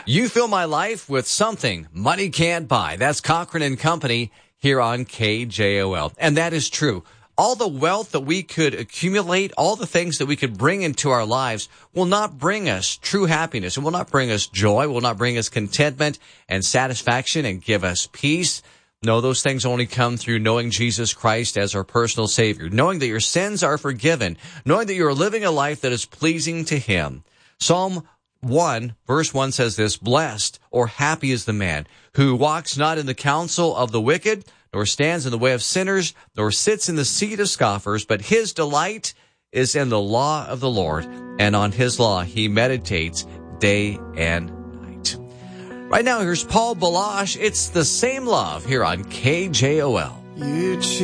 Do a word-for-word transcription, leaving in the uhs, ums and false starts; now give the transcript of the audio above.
You fill my life with something money can't buy. That's Cochran and Company here on K J O L. And that is true. All the wealth that we could accumulate, all the things that we could bring into our lives will not bring us true happiness. It will not bring us joy, will not bring us contentment and satisfaction and give us peace. No, those things only come through knowing Jesus Christ as our personal Savior, knowing that your sins are forgiven, knowing that you are living a life that is pleasing to Him. Psalm one, verse one says this, blessed or happy is the man who walks not in the counsel of the wicked, nor stands in the way of sinners, nor sits in the seat of scoffers, but his delight is in the law of the Lord, and on his law he meditates day and night. Right now, here's Paul Baloche. It's the same love here on K J O L. You